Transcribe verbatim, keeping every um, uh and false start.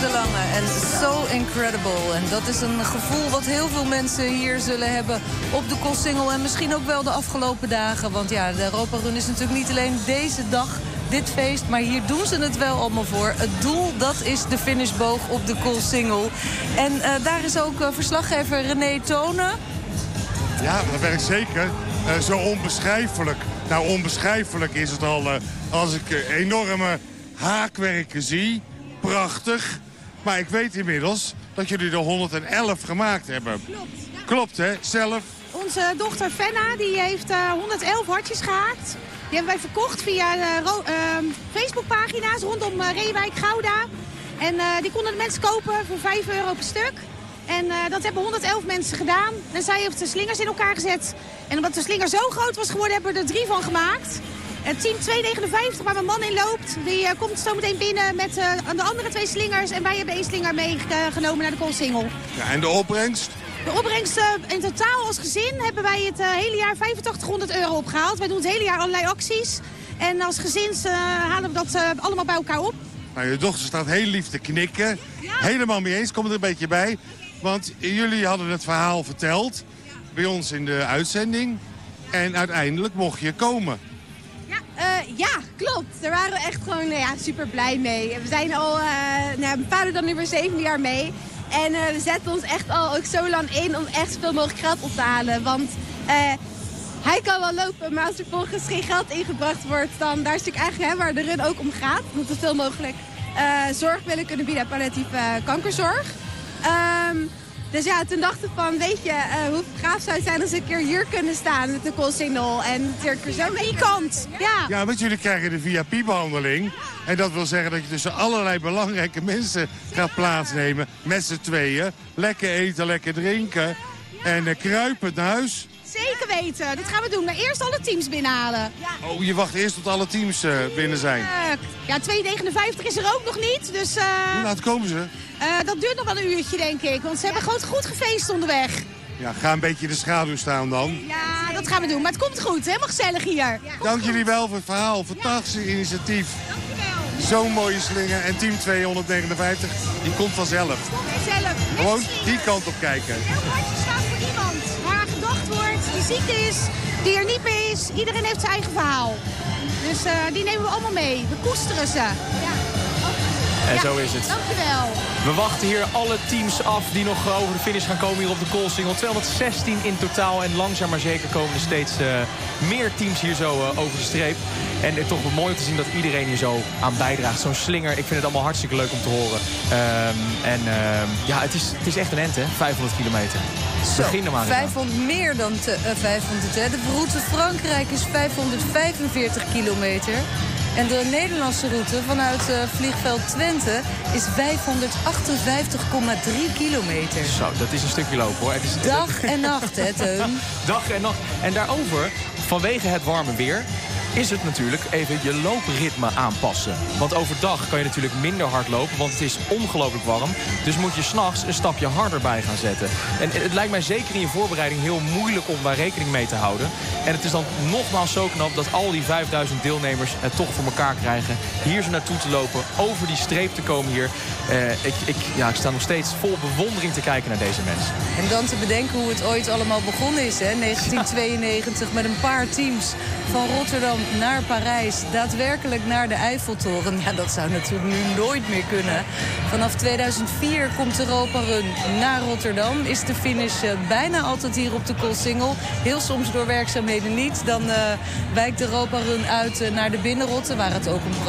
de Lange en So Incredible. En dat is een gevoel wat heel veel mensen hier zullen hebben op de Koolsingel. En misschien ook wel de afgelopen dagen. Want ja, de Europa Run is natuurlijk niet alleen deze dag, dit feest. Maar hier doen ze het wel allemaal voor. Het doel, dat is de finishboog op de Koolsingel. En uh, daar is ook uh, verslaggever René Tonen. Ja, dat werkt zeker. Uh, zo onbeschrijfelijk. Nou, onbeschrijfelijk is het al uh, als ik uh, enorme haakwerken zie. Prachtig. Maar ik weet inmiddels dat jullie er honderd elf gemaakt hebben. Klopt. Ja. Klopt, hè? Zelf? Onze dochter Fenna die heeft uh, honderdelf hartjes gehaakt. Die hebben wij verkocht via uh, uh, Facebookpagina's rondom uh, Reewijk, Gouda. En uh, die konden de mensen kopen voor vijf euro per stuk. En uh, dat hebben honderd elf mensen gedaan. En zij heeft de slingers in elkaar gezet. En omdat de slinger zo groot was geworden, hebben we er drie van gemaakt. Het team tweehonderdnegenenvijftig, waar mijn man in loopt, die uh, komt zo meteen binnen met uh, de andere twee slingers. En wij hebben één slinger meegenomen naar de Koolsingel. Ja, en de opbrengst? De opbrengst uh, in totaal als gezin hebben wij het uh, hele jaar vijfentachtighonderd euro opgehaald. Wij doen het hele jaar allerlei acties. En als gezin uh, halen we dat uh, allemaal bij elkaar op. Nou, je dochter staat heel lief te knikken. Ja. Helemaal mee eens, kom er een beetje bij. Want jullie hadden het verhaal verteld bij ons in de uitzending. En uiteindelijk mocht je komen. Ja, uh, ja, klopt. Daar waren we echt gewoon uh, ja, super blij mee. We zijn al, uh, nou, mijn vader dan nu weer zevende jaar mee. En uh, we zetten ons echt al ook zo lang in om echt zoveel mogelijk geld op te halen. Want uh, hij kan wel lopen, maar als er volgens geen geld ingebracht wordt, dan daar is natuurlijk eigenlijk hè, waar de run ook om gaat. Dat we zoveel mogelijk uh, zorg willen kunnen bieden, palliatieve uh, kankerzorg. Um, dus ja, toen dachten we van, weet je, uh, hoe gaaf zou het zijn als we een keer hier kunnen staan met de Koolsingel. En natuurlijk er zo aan die kant. Ja. Ja, want jullie krijgen de V I P-behandeling. En dat wil zeggen dat je tussen allerlei belangrijke mensen gaat plaatsnemen. Met z'n tweeën. Lekker eten, lekker drinken. En uh, kruipend naar huis. Zeker weten, dat gaan we doen. Maar eerst alle teams binnenhalen. Ja. Oh, je wacht eerst tot alle teams uh, binnen zijn. Ja, tweehonderdnegenenvijftig is er ook nog niet. Dus, uh, Hoe laat komen ze? Uh, dat duurt nog wel een uurtje, denk ik. Want ze hebben gewoon goed gefeest onderweg. Ja, ga een beetje in de schaduw staan dan. Ja, dat gaan we doen. Maar het komt goed. Helemaal gezellig hier. Ja. Dank jullie wel voor het verhaal. Fantastisch ja. initiatief. Dankjewel. Zo'n mooie slinger. En team tweehonderdnegenenvijftig, die komt vanzelf. Vanzelf. Gewoon die kant op kijken. Heel hartje staat voor iemand waar gedacht wordt, die ziek is, die er niet meer is. Iedereen heeft zijn eigen verhaal. Dus uh, die nemen we allemaal mee. We koesteren ze. Ja. En ja, zo is het. Dankjewel. We wachten hier alle teams af die nog over de finish gaan komen hier op de Koolsingel. tweehonderdzestien in totaal en langzaam maar zeker komen er steeds uh, meer teams hier zo uh, over de streep. En het toch wel mooi om te zien dat iedereen hier zo aan bijdraagt. Zo'n slinger, ik vind het allemaal hartstikke leuk om te horen. Um, en uh, ja, het is, het is echt een end, hè? vijfhonderd kilometer. Zo, Begin er maar vijfhonderd, meer dan te, uh, vijfhonderd. Hè. De route Frankrijk is vijfhonderdvijfenveertig kilometer. En de Nederlandse route vanuit uh, vliegveld Twente is vijfhonderdachtenvijftig komma drie kilometer. Zo, dat is een stukje lopen hoor. Het is dag en nacht, hè, Teun? Dag en nacht. En daarover, vanwege het warme weer, is het natuurlijk even je loopritme aanpassen. Want overdag kan je natuurlijk minder hard lopen, want het is ongelooflijk warm. Dus moet je 's nachts een stapje harder bij gaan zetten. En het lijkt mij zeker in je voorbereiding heel moeilijk om daar rekening mee te houden. En het is dan nogmaals zo knap dat al die vijfduizend deelnemers het toch voor elkaar krijgen. Hier zo naartoe te lopen, over die streep te komen hier. Uh, ik, ik, ja, ik sta nog steeds vol bewondering te kijken naar deze mensen. En dan te bedenken hoe het ooit allemaal begonnen is, hè? negentien tweeënnegentig ja. Met een paar teams van Rotterdam naar Parijs, daadwerkelijk naar de Eiffeltoren. Ja, dat zou natuurlijk nu nooit meer kunnen. Vanaf tweeduizend vier komt de Europa Run naar Rotterdam. Is de finish uh, bijna altijd hier op de Koolsingel. Heel soms door werkzaamheden niet. Dan uh, wijkt de Europa Run uit uh, naar de Binnenrotte, waar het ook een